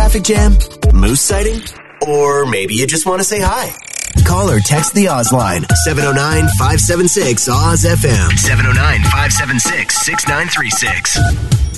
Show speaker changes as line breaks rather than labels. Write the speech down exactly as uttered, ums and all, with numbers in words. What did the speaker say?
traffic jam, moose sighting, or maybe you just want to say hi. Call or text the Oz line, seven oh nine, five seven six, O Z F M. seven oh nine, five seven six, six nine three six.